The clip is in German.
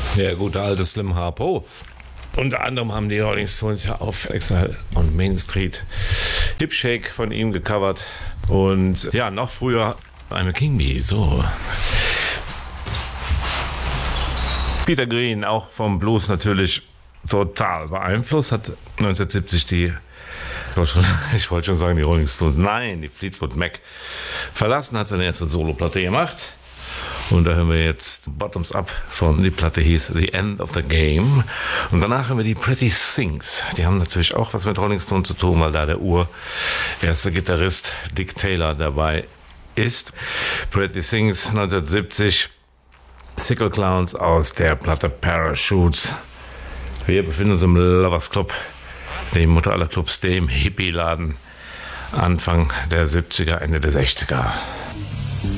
Der gute alte Slim Harpo. Unter anderem haben die Rolling Stones ja auf Exile on Main Street Hip Shake von ihm gecovert. Und ja, noch früher I'm a King Bee, so. Peter Green, auch vom Blues natürlich total beeinflusst, hat 1970 ich wollte schon sagen die Rolling Stones, nein, die Fleetwood Mac verlassen, hat seine erste Soloplatte gemacht. Und da hören wir jetzt Bottoms Up von, die Platte hieß The End of the Game. Und danach haben wir die Pretty Things. Die haben natürlich auch was mit Rolling Stone zu tun, weil da der erste Gitarrist Dick Taylor dabei ist. Pretty Things 1970, Sickle Clowns aus der Platte Parachutes. Wir befinden uns im Lovers Club, dem Mutter aller Clubs, dem Hippie-Laden, Anfang der 70er, Ende der 60er.